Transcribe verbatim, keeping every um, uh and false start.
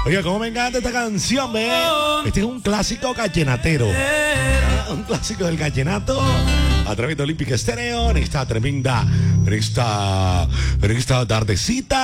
Oye, cómo me encanta esta canción, ve. Este es un clásico gallenatero. ¿Ah? Un clásico del gallenato. A través de Olímpica Estéreo. En esta tremenda, en esta, en esta tardecita.